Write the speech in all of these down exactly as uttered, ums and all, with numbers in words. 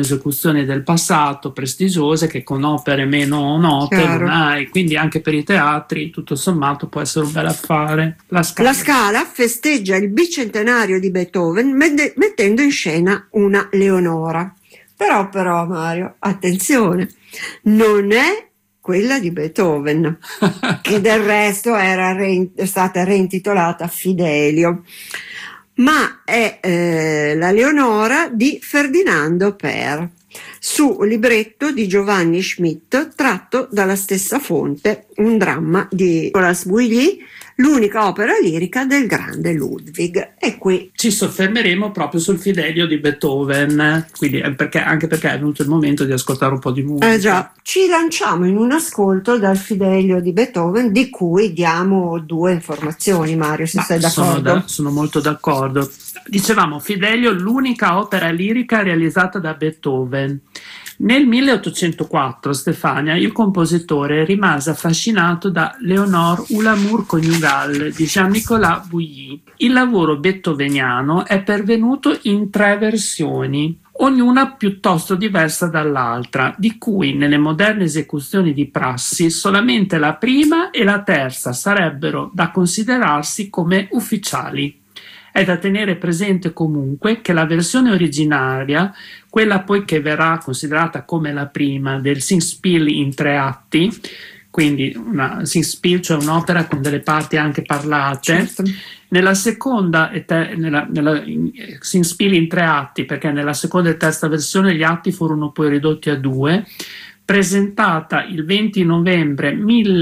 esecuzioni del passato prestigiose che con opere meno note Chiaro. non hai, quindi anche per i teatri tutto sommato può essere un bel affare. La Scala, La Scala festeggia il bicentenario di Beethoven mette- mettendo in scena una Leonora. Però, però, Mario, attenzione, non è quella di Beethoven, che del resto era re- è stata reintitolata Fidelio, ma è eh, la Leonora di Ferdinando Per, su libretto di Giovanni Schmidt, tratto dalla stessa fonte, un dramma di Nicolas Bouilly, l'unica opera lirica del grande Ludwig. E qui ci soffermeremo proprio sul Fidelio di Beethoven, quindi è perché, anche perché è venuto il momento di ascoltare un po' di musica. Eh già, ci lanciamo in un ascolto dal Fidelio di Beethoven, di cui diamo due informazioni, Mario, se Ma sei sono, d'accordo. da- sono molto d'accordo. Dicevamo, Fidelio, l'unica opera lirica realizzata da Beethoven. Nel milleottocentoquattro, Stefania, il compositore rimase affascinato da Léonore ou l'amour conjugal di Jean-Nicolas Bouilly. Il lavoro beethoveniano è pervenuto in tre versioni, ognuna piuttosto diversa dall'altra, di cui nelle moderne esecuzioni di prassi solamente la prima e la terza sarebbero da considerarsi come ufficiali. È da tenere presente comunque che la versione originaria, quella poi che verrà considerata come la prima, del Singspiel in tre atti, quindi una Singspiel, cioè un'opera con delle parti anche parlate, Certo. nella seconda e te, nella, nella Singspiel in tre atti, perché nella seconda e terza versione gli atti furono poi ridotti a due, presentata il venti novembre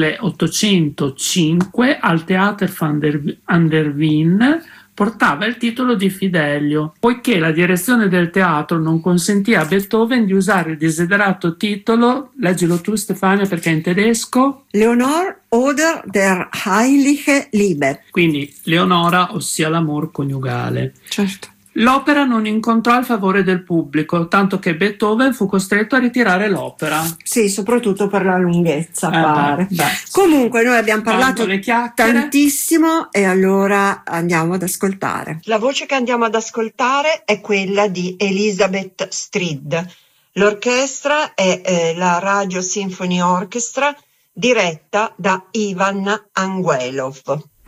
milleottocentocinque al Theater van der, aan der Wien, portava il titolo di Fidelio, poiché la direzione del teatro non consentì a Beethoven di usare il desiderato titolo, leggilo tu Stefania perché è in tedesco, Leonore oder der heilige Liebe. quindi Leonora, ossia l'amor coniugale. Certo. L'opera non incontrò il favore del pubblico, tanto che Beethoven fu costretto a ritirare l'opera. Sì, soprattutto per la lunghezza, Eh, pare. beh, beh. Comunque noi abbiamo parlato Tanto le chiacchiere. tantissimo e allora andiamo ad ascoltare. La voce che andiamo ad ascoltare è quella di Elizabeth Strid. L'orchestra è eh, la Radio Symphony Orchestra diretta da Ivan Anguelov.